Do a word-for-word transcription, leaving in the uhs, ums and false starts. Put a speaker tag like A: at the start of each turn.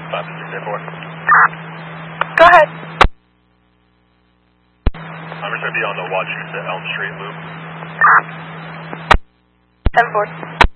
A: five six eight four.
B: Go ahead.
A: I'm just going to be on the Washington Elm Street loop.
B: ten four.